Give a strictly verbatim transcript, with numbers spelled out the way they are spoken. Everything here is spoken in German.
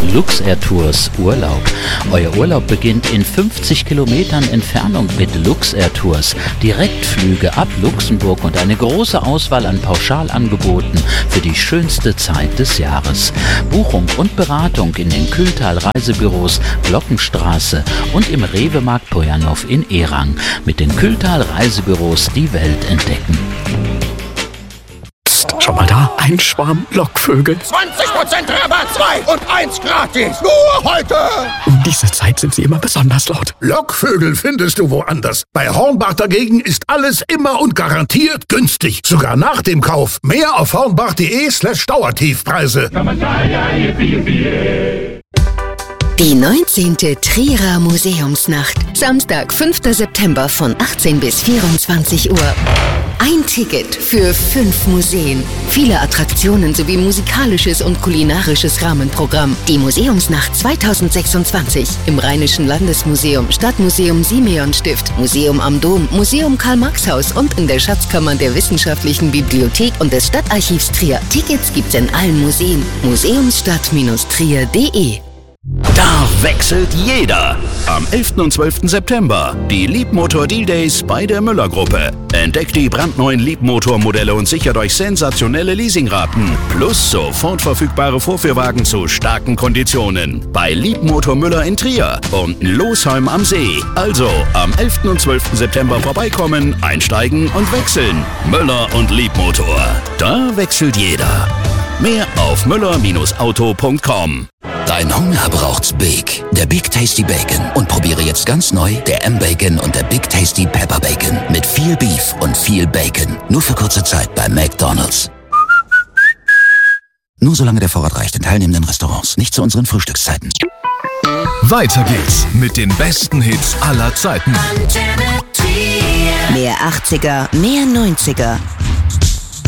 Luxair Tours Urlaub. Euer Urlaub beginnt in fünfzig Kilometern Entfernung mit Luxair Tours. Direktflüge ab Luxemburg und eine große Auswahl an Pauschalangeboten für die schönste Zeit des Jahres. Buchung und Beratung in den Kühltal Reisebüros Glockenstraße und im Rewe-Markt Pojanov in Erang. Mit den Kühltal Reisebüros die Welt entdecken. Schau mal da, ein Schwarm Lockvögel. zwanzig Prozent Rabatt, zwei und eins gratis. Nur heute. Um diese Zeit sind sie immer besonders laut. Lockvögel findest du woanders. Bei Hornbach dagegen ist alles immer und garantiert günstig. Sogar nach dem Kauf. Mehr auf hornbach.de slash Dauertiefpreise. Die neunzehnte Trierer Museumsnacht. Samstag, fünfter September von achtzehn bis vierundzwanzig Uhr. Ein Ticket für fünf Museen. Viele Attraktionen sowie musikalisches und kulinarisches Rahmenprogramm. Die Museumsnacht zweitausendsechsundzwanzig im Rheinischen Landesmuseum, Stadtmuseum Simeonstift, Museum am Dom, Museum Karl-Marx-Haus und in der Schatzkammer der Wissenschaftlichen Bibliothek und des Stadtarchivs Trier. Tickets gibt's in allen Museen. museumsstadt Trier punkt de. Da wechselt jeder. Am elften und zwölften September die Leapmotor Deal Days bei der Müller-Gruppe. Entdeckt die brandneuen Leapmotor-Modelle und sichert euch sensationelle Leasingraten. Plus sofort verfügbare Vorführwagen zu starken Konditionen. Bei Leapmotor Müller in Trier und Losheim am See. Also am elften und zwölften September vorbeikommen, einsteigen und wechseln. Müller und Leapmotor. Da wechselt jeder. Mehr auf müller Auto punkt com. Dein Hunger braucht's Big. Der Big Tasty Bacon. Und probiere jetzt ganz neu der M-Bacon und der Big Tasty Pepper Bacon. Mit viel Beef und viel Bacon. Nur für kurze Zeit bei McDonald's. Nur solange der Vorrat reicht in teilnehmenden Restaurants. Nicht zu unseren Frühstückszeiten. Weiter geht's mit den besten Hits aller Zeiten. Mehr achtziger, mehr neunziger.